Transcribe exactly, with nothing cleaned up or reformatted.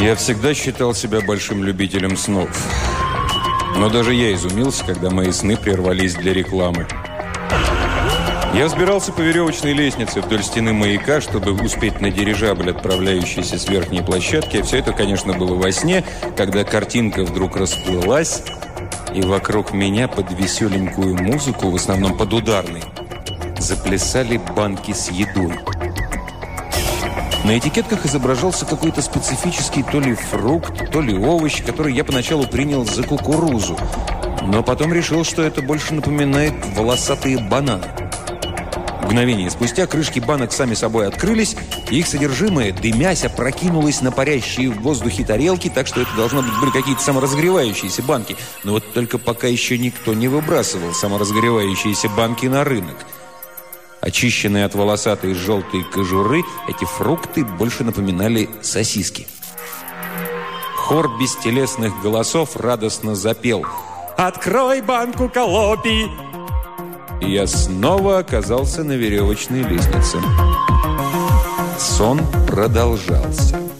Я всегда считал себя большим любителем снов. Но даже я изумился, когда мои сны прервались для рекламы. Я взбирался по веревочной лестнице вдоль стены маяка, чтобы успеть на дирижабль, отправляющийся с верхней площадки. Все это, конечно, было во сне, когда картинка вдруг расплылась, и вокруг меня под веселенькую музыку, в основном под ударной, заплясали банки с едой. На этикетках изображался какой-то специфический то ли фрукт, то ли овощ, который я поначалу принял за кукурузу, но потом решил, что это больше напоминает волосатые бананы. Мгновение спустя крышки банок сами собой открылись, и их содержимое, дымясь, опрокинулось на парящие в воздухе тарелки, так что это, должно быть, были какие-то саморазогревающиеся банки. Но вот только пока еще никто не выбрасывал саморазогревающиеся банки на рынок. Очищенные от волосатой желтой кожуры, эти фрукты больше напоминали сосиски. Хор бестелесных голосов радостно запел: «Открой банку колопий!» И я снова оказался на веревочной лестнице. Сон продолжался.